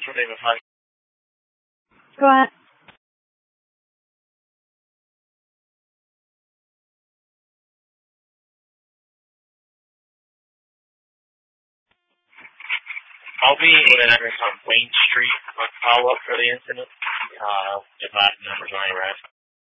name if I... Go ahead. I'll be in an address on Wayne Street on follow-up for the incident. If I have numbers on any rest.